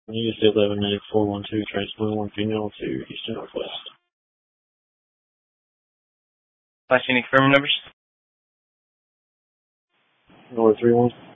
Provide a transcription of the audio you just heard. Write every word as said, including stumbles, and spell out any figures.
U S eleven negative four one two, train twenty-one female to eastern northwest. Last unique firm numbers? North three one.